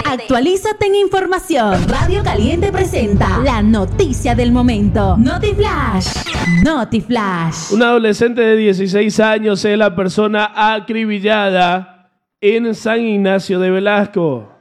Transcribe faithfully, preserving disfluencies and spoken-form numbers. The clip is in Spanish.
Actualízate en información. Radio Caliente presenta la noticia del momento. Notiflash. Notiflash. Un adolescente de dieciséis años es la persona acribillada en San Ignacio de Velasco.